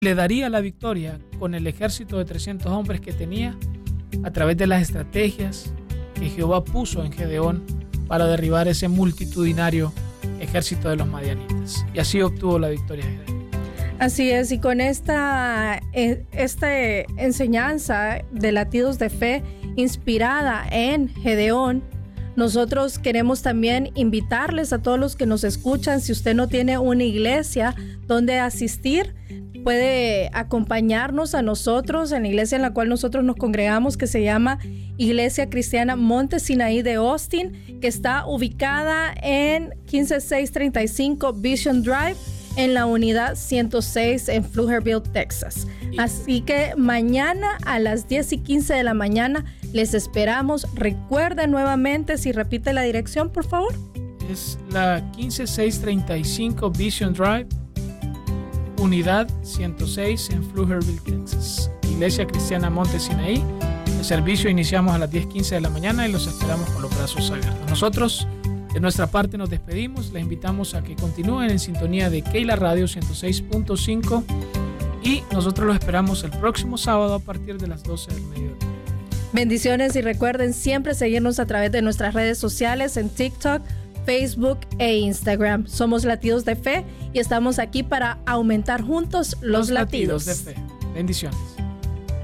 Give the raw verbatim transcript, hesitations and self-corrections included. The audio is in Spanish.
le daría la victoria con el ejército de trescientos hombres que tenía a través de las estrategias que Jehová puso en Gedeón para derribar ese multitudinario ejército de los madianitas. Y así obtuvo la victoria Gedeón. Así es, y con esta, esta enseñanza de latidos de fe inspirada en Gedeón, nosotros queremos también invitarles a todos los que nos escuchan, si usted no tiene una iglesia donde asistir, puede acompañarnos a nosotros en la iglesia en la cual nosotros nos congregamos, que se llama Iglesia Cristiana Monte Sinaí de Austin, que está ubicada en quince mil seiscientos treinta y cinco Vision Drive, en la unidad ciento seis en Pflugerville, Texas. Así que mañana a las diez y quince de la mañana les esperamos. Recuerden nuevamente, si repite la dirección, por favor. Es la quince mil seiscientos treinta y cinco Vision Drive, unidad ciento seis en Pflugerville, Texas. Iglesia Cristiana Monte Sinaí. El servicio iniciamos a las diez quince de la mañana y los esperamos con los brazos abiertos. Nosotros, de nuestra parte, nos despedimos. Les invitamos a que continúen en sintonía de Keila Radio ciento seis punto cinco y nosotros los esperamos el próximo sábado a partir de las doce del mediodía. Bendiciones y recuerden siempre seguirnos a través de nuestras redes sociales en TikTok, Facebook e Instagram. Somos Latidos de Fe y estamos aquí para aumentar juntos los, los latidos. Latidos de Fe. Bendiciones.